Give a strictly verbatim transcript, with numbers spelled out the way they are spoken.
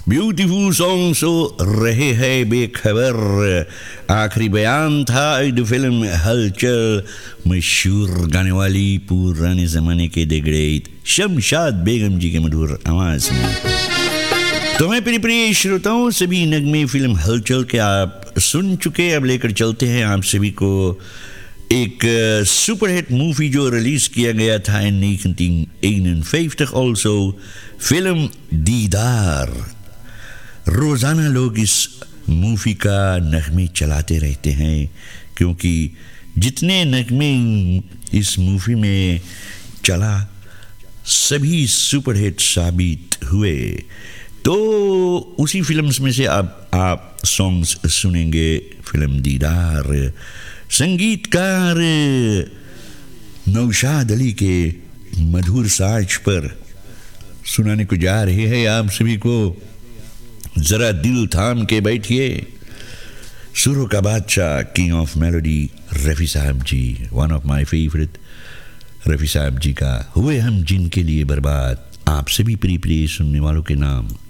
Beautiful song so रहे हैं बेखबर। आखिरी बयान था द फिल्म हलचल, मशहूर गाने वाली पुराने ज़माने के द ग्रेट शमशाद बेगम जी के मधुर आवाज़ में। तो मैं प्रिय प्रिय श्रोताओं, सभी नगमे फिल्म हलचल के आप सुन चुके। अब लेकर चलते हैं आप सभी को एक सुपरहिट मूवी जो रिलीज़ किया गया था in nineteen eenenvijftig also, film दीदार। रोज़ाना लोग इस मूवी का नगमे चलाते रहते हैं क्योंकि जितने नगमे इस मूवी में चला सभी सुपरहिट साबित हुए। तो उसी फिल्म्स में से अब आप सॉन्ग्स सुनेंगे फिल्म दीदार। संगीतकार नौशाद अली के मधुर साज पर सुनाने को जा रहे हैं आप सभी को। जरा दिल थाम के बैठिए। सुरों का बादशाह, किंग ऑफ मेलोडी रफ़ी साहब जी, one of my favourite Rafi साहब जी का हुए हम जिनके लिए बर्बाद, आप सभी प्रिय प्रिय सुनने वालों के नाम